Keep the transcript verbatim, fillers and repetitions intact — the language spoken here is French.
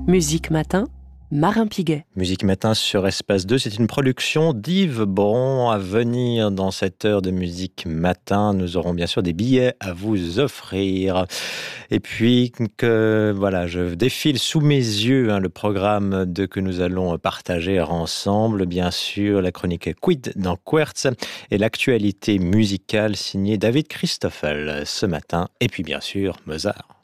Musique Matin, Marin Piguet. Musique Matin sur Espace deux, c'est une production d'Yves Bron. À venir dans cette heure de Musique Matin, nous aurons bien sûr des billets à vous offrir. Et puis que voilà, je défile sous mes yeux hein, le programme de, que nous allons partager ensemble. Bien sûr, la chronique Quid dans Quertz et l'actualité musicale signée David Christoffel ce matin. Et puis bien sûr, Mozart.